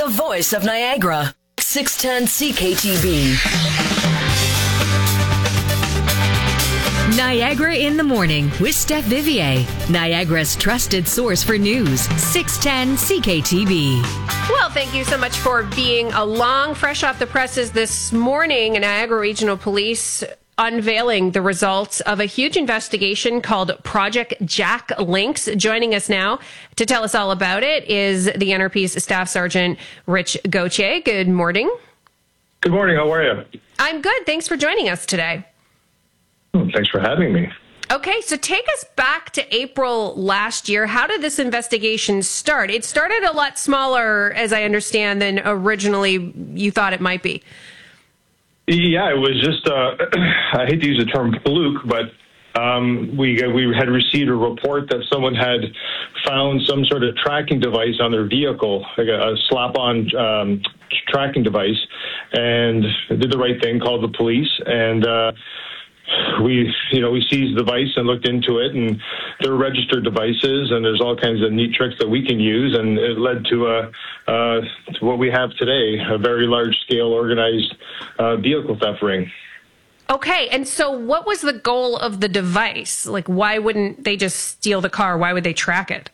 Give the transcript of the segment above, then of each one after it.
voice of Niagara, 610 CKTB. Niagara in the Morning with Steph Vivier, Niagara's trusted source for news, 610 CKTB. Well, thank you so much for being along. Fresh off the presses this morning, Niagara Regional Police unveiling the results of a huge investigation called Project Jack Links. Joining us now to tell us all about it is the NRP's Staff Sergeant Rich Gauthier. Good morning. Good morning. How are you? I'm good. Thanks for joining us today. Thanks for having me. Okay, so take us back to April last year. How did this investigation start? It started a lot smaller, as I understand, than originally you thought it might be. Yeah, it was just, I hate to use the term fluke, but we had received a report that someone had found some sort of tracking device on their vehicle, like a slap-on tracking device, and did the right thing, called the police, and we seized the device and looked into it, and they're registered devices, and there's all kinds of neat tricks that we can use, and it led to what we have today, a very large-scale organized vehicle theft ring. Okay, and so what was the goal of the device? Like, why wouldn't they just steal the car? Why would they track it?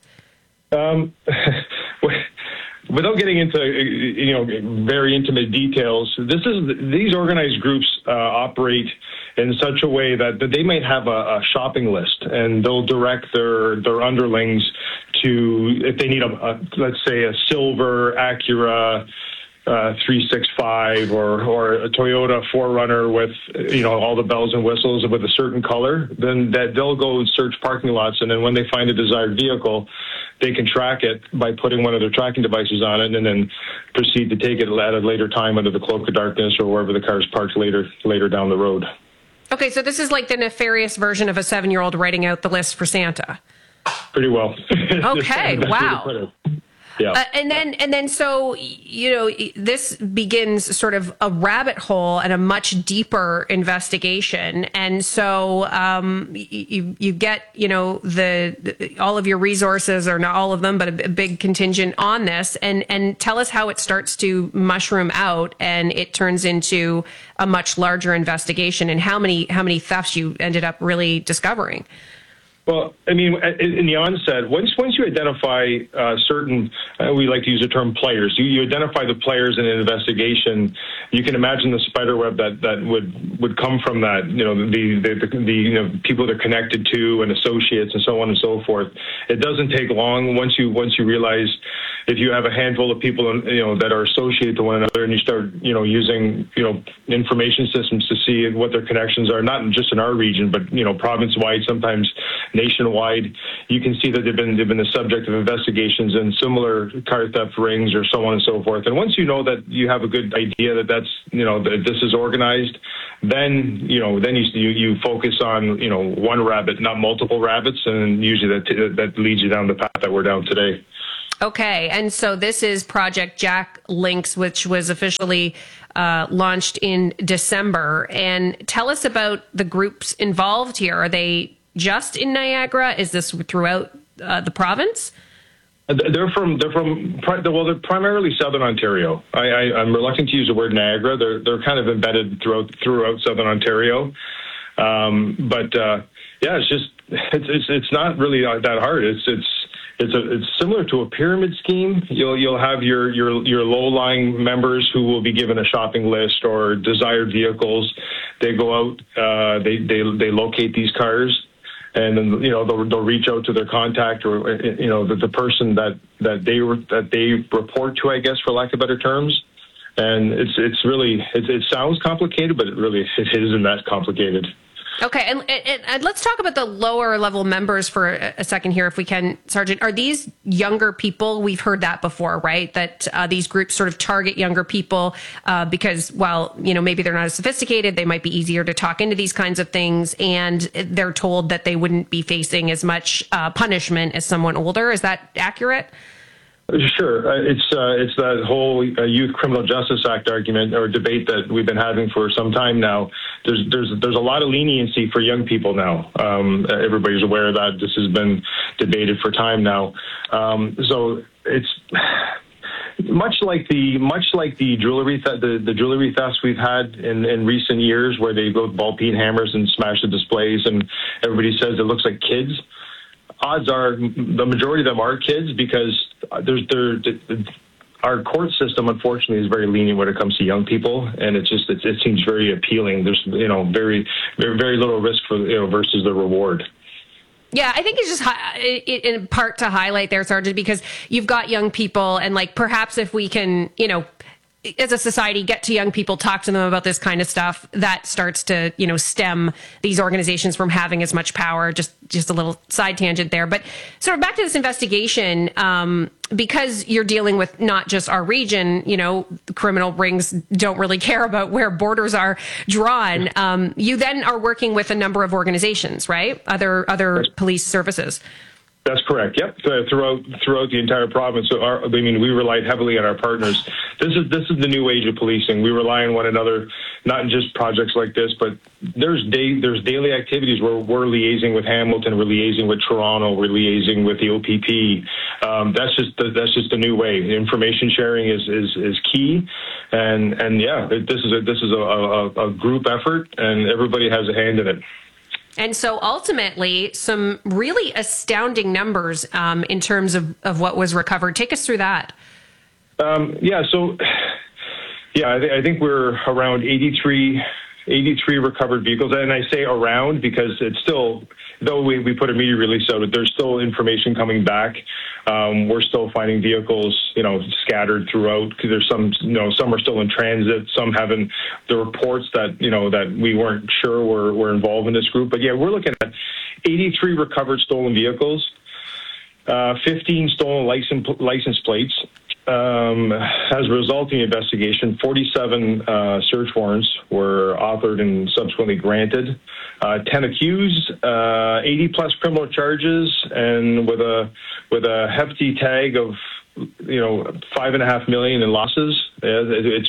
Without getting into very intimate details, these organized groups operate in such a way that they might have a shopping list, and they'll direct their underlings to, if they need let's say a silver Acura 365 or a Toyota 4Runner with all the bells and whistles with a certain color, then that they'll go search parking lots, and then when they find a desired vehicle, they can track it by putting one of their tracking devices on it, and then proceed to take it at a later time under the cloak of darkness or wherever the car is parked later down the road. Okay, so this is like the nefarious version of a 7-year-old writing out the list for Santa. Pretty well. Okay, wow. Yeah. And then, so, this begins sort of a rabbit hole and a much deeper investigation. And so you get, all of your resources, or not all of them, but a big contingent on this. And tell us how it starts to mushroom out and it turns into a much larger investigation, and how many thefts you ended up really discovering. Well, I mean, in the onset, once you identify certain, we like to use the term players. You identify the players in an investigation. You can imagine the spider web that would come from that. The people they're connected to and associates and so on and so forth. It doesn't take long once you realize, if you have a handful of people that are associated to one another, and you start using information systems to see what their connections are, not just in our region, but province-wide, sometimes nationwide, you can see that they've been the subject of investigations in similar car theft rings or so on and so forth. And once you know that you have a good idea that that this is organized, then you focus on one rabbit, not multiple rabbits, and usually that leads you down the path that we're down today. Okay, and so this is Project Jack Links, which was officially launched in December. And tell us about the groups involved here. Are they just in Niagara? Is this throughout the province? They're primarily Southern Ontario. I'm reluctant to use the word Niagara. They're kind of embedded throughout Southern Ontario. It's not really that hard. It's similar to a pyramid scheme. You'll have your low-lying members who will be given a shopping list or desired vehicles. They go out, they locate these cars, and then they'll reach out to their contact, or the person that they report to, I guess, for lack of better terms. And it sounds complicated, but it isn't that complicated. Okay, and let's talk about the lower level members for a second here, if we can, Sergeant. Are these younger people? We've heard that before, right? That these groups sort of target younger people because, while maybe they're not as sophisticated, they might be easier to talk into these kinds of things, and they're told that they wouldn't be facing as much punishment as someone older. Is that accurate? Sure. It's that whole Youth Criminal Justice Act argument or debate that we've been having for some time now. There's a lot of leniency for young people now. Everybody's aware of that. This has been debated for time now. So it's much like the jewelry the jewelry thefts we've had in recent years, where they go with ball peen hammers and smash the displays, and everybody says it looks like kids. Odds are the majority of them are kids, because our court system, unfortunately, is very lenient when it comes to young people, and it seems very appealing. There's very little risk for versus the reward. Yeah, I think it's just in part to highlight there, Sergeant, because you've got young people, and like perhaps if we can, as a society, get to young people, talk to them about this kind of stuff, that starts to, stem these organizations from having as much power. Just a little side tangent there. But sort of back to this investigation, because you're dealing with not just our region, criminal rings don't really care about where borders are drawn. You then are working with a number of organizations, right? Other police services. That's correct. Yep. Throughout the entire province. So we relied heavily on our partners. This is the new age of policing. We rely on one another, not in just projects like this, but there's daily activities where we're liaising with Hamilton, we're liaising with Toronto, we're liaising with the OPP. That's just the new way. Information sharing is key, and yeah, this is a group effort, and everybody has a hand in it. And so ultimately, some really astounding numbers in terms of what was recovered. Take us through that. I think we're around 83 recovered vehicles. And I say around because it's still, though we put a media release out, there's still information coming back. We're still finding vehicles, scattered throughout, because there's some are still in transit, some haven't. The reports that we weren't sure were involved in this group. But yeah, we're looking at 83 recovered stolen vehicles, 15 stolen license plates. As a result of the investigation, 47 search warrants were authored and subsequently granted. 10 accused, 80 plus criminal charges, and with a hefty tag of $5.5 million in losses. It's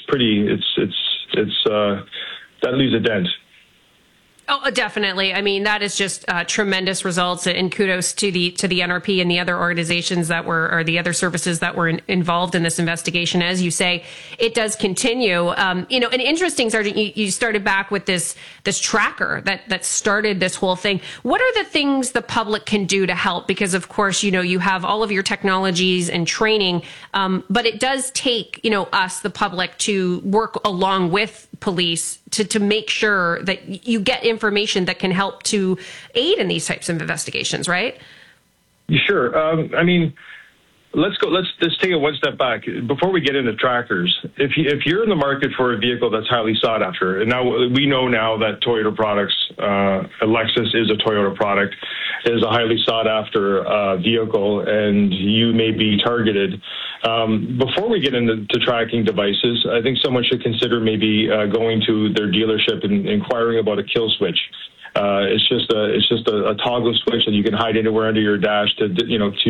that leaves a dent. Oh, definitely. I mean, that is just tremendous results, and kudos to the NRP and the other organizations or the other services that were involved in this investigation. As you say, it does continue. And interesting, Sergeant, you started back with this tracker that started this whole thing. What are the things the public can do to help? Because of course, you have all of your technologies and training, but it does take, us, the public, to work along with police to make sure that you get information that can help to aid in these types of investigations, right? Sure. Let's take it one step back before we get into trackers. If you're in the market for a vehicle that's highly sought after, and now we know now that Toyota products, Lexus is a Toyota product, is a highly sought after vehicle, and you may be targeted. Before we get into tracking devices, I think someone should consider maybe going to their dealership and inquiring about a kill switch. It's just a toggle switch that you can hide anywhere under your dash to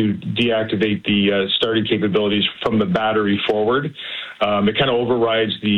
deactivate the starting capabilities from the battery forward. It kind of overrides the